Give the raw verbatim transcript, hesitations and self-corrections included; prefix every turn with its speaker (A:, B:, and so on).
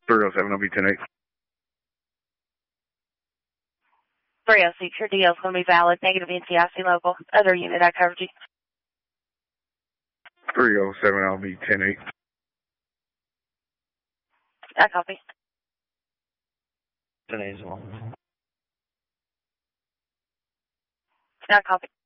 A: three oh seven, I'll be ten eight.
B: three oh six, your D L is going to be valid. Negative N C I C local. Other unit, I covered you.
A: three oh seven, I'll be ten eight.
B: I copy.
C: ten eight as well.
B: I copy.